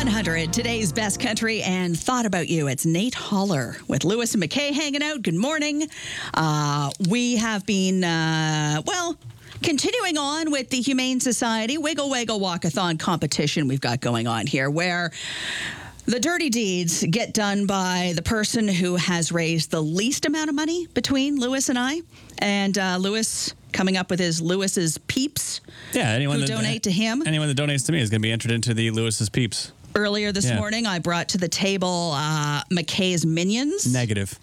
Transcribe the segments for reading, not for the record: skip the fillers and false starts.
100, today's best country and thought about you. It's Nate Holler with Lewis and McKay hanging out. Good morning. We have been, continuing on with the Humane Society Wiggle Waggle Walkathon competition we've got going on here, where the dirty deeds get done by the person who has raised the least amount of money between Lewis and I. And Lewis coming up with his Lewis's Peeps. Yeah, anyone who donate to him. Anyone that donates to me is going to be entered into the Lewis's Peeps. Earlier this morning, I brought to the table McKay's Minions. Negative.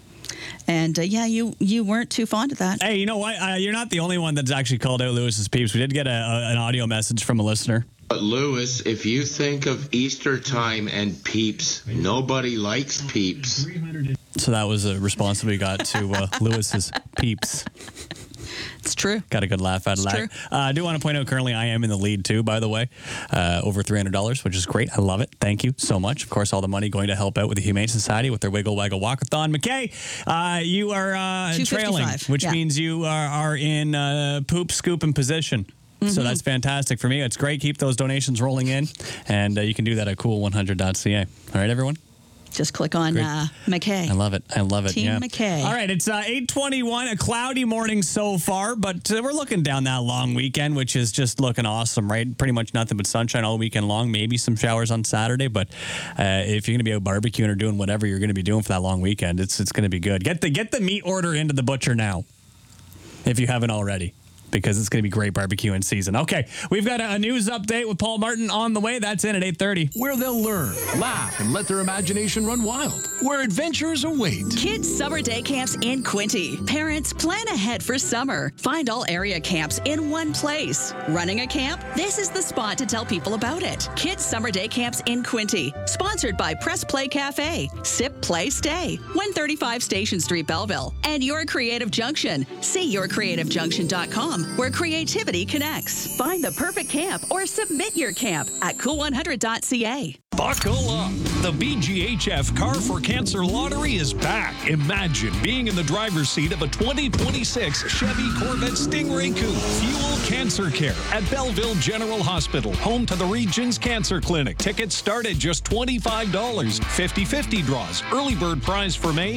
And you weren't too fond of that. Hey, you know what? You're not the only one that's actually called out Lewis's Peeps. We did get an audio message from a listener. But Lewis, if you think of Easter time and Peeps, nobody likes Peeps. So that was a response that we got to Lewis's Peeps. It's true. Got a good laugh out of that. I do want to point out currently I am in the lead too, by the way. Over $300, which is great. I love it. Thank you so much. Of course, all the money going to help out with the Humane Society with their Wiggle Waggle Walkathon. McKay, you are trailing, which means you are in poop scooping position. So that's fantastic for me. It's great. Keep those donations rolling in. And you can do that at cool100.ca. All right, everyone? Just click on McKay. I love it. I love it. Team McKay. All right, it's 8:21, a cloudy morning so far, but we're looking down that long weekend, which is just looking awesome, right? Pretty much nothing but sunshine all weekend long, maybe some showers on Saturday, but if you're going to be out barbecuing or doing whatever you're going to be doing for that long weekend, it's going to be good. Get the meat order into the butcher now, if you haven't already, because it's going to be great barbecuing season. Okay, we've got a news update with Paul Martin on the way. That's in at 8:30. Where they'll learn, laugh, and let their imagination run wild. Where adventures await. Kids Summer Day Camps in Quinte. Parents, plan ahead for summer. Find all area camps in one place. Running a camp? This is the spot to tell people about it. Kids Summer Day Camps in Quinte. Sponsored by Press Play Cafe. Sip, Play, Stay. 135 Station Street, Belleville. And Your Creative Junction. See yourcreativejunction.com. where creativity connects. Find the perfect camp or submit your camp at cool100.ca. Buckle up. The BGHF Car for Cancer Lottery is back. Imagine being in the driver's seat of a 2026 Chevy Corvette Stingray Coupe. Fuel cancer care at Belleville General Hospital, home to the region's cancer clinic. Tickets start at just $25. 50-50 draws. Early bird prize for May,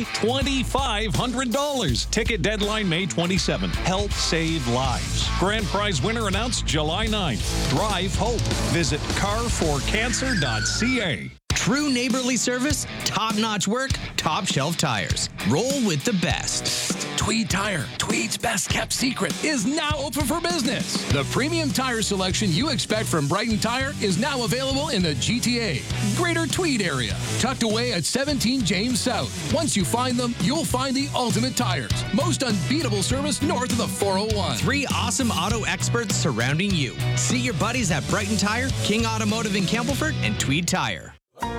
$2,500. Ticket deadline May 27. Help save lives. Grand prize winner announced July 9th. Drive hope. Visit carforcancer.ca. True neighborly service, top-notch work, top-shelf tires. Roll with the best. Tweed Tire, Tweed's best-kept secret, is now open for business. The premium tire selection you expect from Brighton Tire is now available in the GTA, Greater Tweed area, tucked away at 17 James South. Once you find them, you'll find the ultimate tires. Most unbeatable service north of the 401. 3 awesome auto experts surrounding you. See your buddies at Brighton Tire, King Automotive in Campbellford, and Tweed Tire.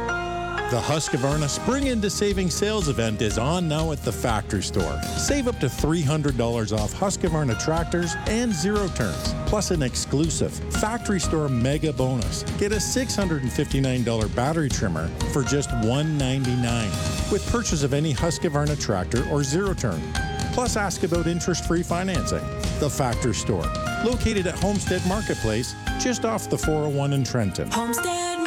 The Husqvarna Spring into Savings Sales event is on now at the Factory Store. Save up to $300 off Husqvarna tractors and zero turns, plus an exclusive Factory Store mega bonus. Get a $659 battery trimmer for just $199 with purchase of any Husqvarna tractor or zero turn. Plus, ask about interest-free financing. The Factory Store, located at Homestead Marketplace, just off the 401 in Trenton. Homestead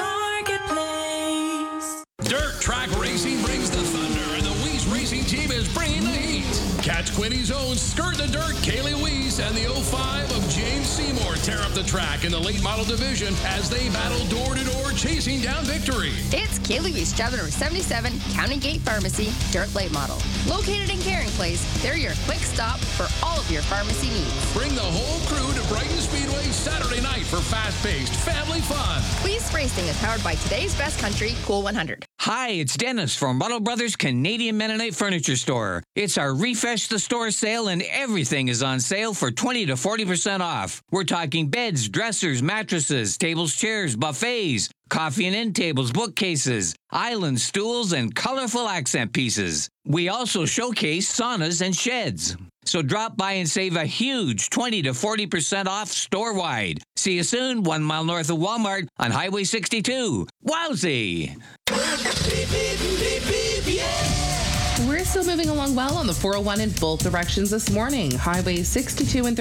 Marketplace. Dirt Track Racing brings the thunder, and the Weiss Racing team is bringing the heat. Catch Quinny's own Skirt the Dirt, Kaylee Weiss, and the 05 of James Seymour tear up the track in the late model division as they battle door-to-door, chasing down victory. It's Kaylee Weiss, driver number 77, County Gate Pharmacy, Dirt Late Model. Located in Caring Place, they're your quick stop for all of your pharmacy needs. Bring the whole crew to Brighton Speedway Saturday night for fast-paced family fun. Weiss Racing is powered by today's best country, Cool 100. Hi, it's Dennis from Buttle Brothers Canadian Mennonite Furniture Store. It's our Refresh the Store sale, and everything is on sale for 20 to 40% off. We're talking beds, dressers, mattresses, tables, chairs, buffets, coffee and end tables, bookcases, island stools, and colorful accent pieces. We also showcase saunas and sheds. So drop by and save a huge 20 to 40% off store-wide. See you soon, 1 mile north of Walmart on Highway 62. Wowzy! We're still moving along well on the 401 in both directions this morning. Highway 62 and